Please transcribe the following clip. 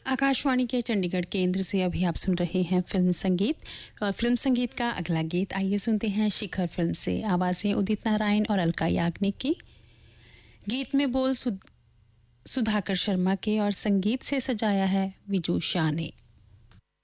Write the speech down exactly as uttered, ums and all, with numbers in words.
आकाशवाणी के चंडीगढ़ केंद्र से अभी आप सुन रहे हैं फिल्म संगीत और फिल्म संगीत का अगला गीत आइए सुनते हैं शिखर फिल्म से। आवाज़ें उदित नारायण और अलका याग्निक की। गीत में बोल सुध, सुधाकर शर्मा के और संगीत से सजाया है विजू शाह ने।